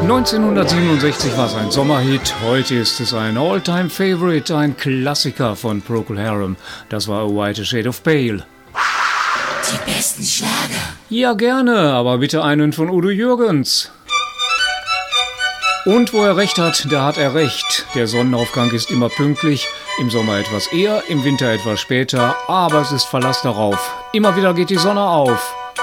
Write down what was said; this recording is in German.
1967 war es ein Sommerhit, heute ist es ein All-Time-Favorite, ein Klassiker von Procol Harum. Das war A White Shade of Pale. Die besten Schlager. Ja, gerne, aber bitte einen von Udo Jürgens. Und wo er recht hat, da hat er recht. Der Sonnenaufgang ist immer pünktlich, im Sommer etwas eher, im Winter etwas später, aber es ist Verlass darauf. Immer wieder geht die Sonne auf.